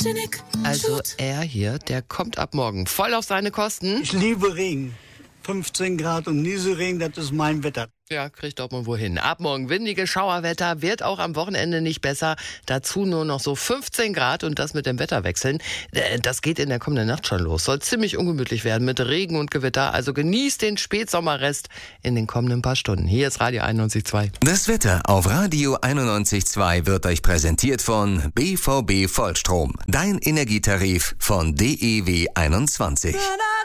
Also er hier, der kommt ab morgen voll auf seine Kosten. Ich liebe Regen. 15 Grad und Nieselregen, das ist mein Wetter. Ja, kriegt doch mal wohin. Ab morgen windiges Schauerwetter, wird auch am Wochenende nicht besser. Dazu nur noch so 15 Grad und das mit dem Wetterwechseln. Das geht in der kommenden Nacht schon los. Soll ziemlich ungemütlich werden mit Regen und Gewitter. Also genießt den Spätsommerrest in den kommenden paar Stunden. Hier ist Radio 91.2. Das Wetter auf Radio 91.2 wird euch präsentiert von BVB Vollstrom. Dein Energietarif von DEW 21.